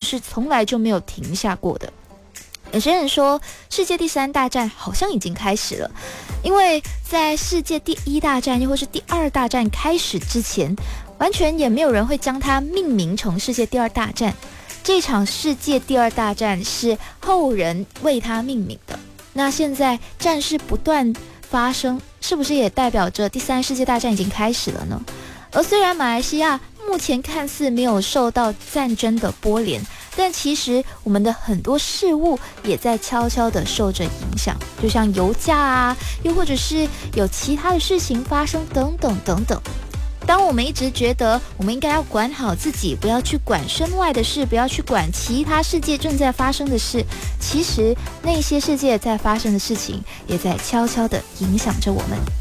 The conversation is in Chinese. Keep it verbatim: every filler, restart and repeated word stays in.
是从来就没有停下过的。有些人说世界第三大战好像已经开始了，因为在世界第一大战又或是第二大战开始之前，完全也没有人会将它命名成世界第二大战。这场世界第二大战是后人为它命名的。那现在战事不断发生，是不是也代表着第三世界大战已经开始了呢？而虽然马来西亚目前看似没有受到战争的波连，但其实我们的很多事物也在悄悄地受着影响，就像油价啊，又或者是有其他的事情发生等等等等。当我们一直觉得我们应该要管好自己，不要去管身外的事，不要去管其他世界正在发生的事，其实那些世界在发生的事情也在悄悄地影响着我们。